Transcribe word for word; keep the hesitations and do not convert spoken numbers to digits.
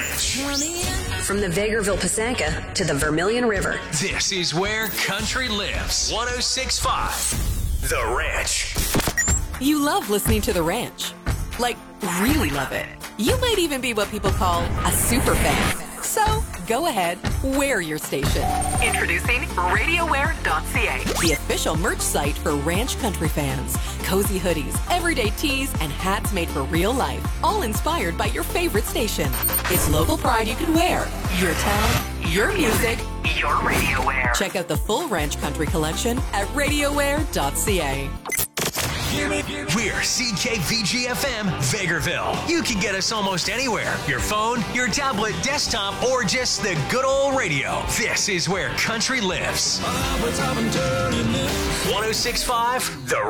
Ranch. From the Vegreville Pisanka to the Vermilion River. This is where country lives. one oh six point five The Ranch. You love listening to The Ranch. Like, really love it. You might even be what people call a super fan. So, go ahead, wear your station. Introducing radio wear dot c a, the official merch site for ranch country fans. Cozy hoodies, everyday tees, and hats made for real life, all inspired by your favorite station. It's local pride you can wear. Your town, your music, your radio wear. Check out the full ranch country collection at radio wear dot c a. We're C K V G F M Vegreville. You can get us almost anywhere. Your phone, your tablet, desktop, or just the good old radio. This is where country lives. one oh six point five The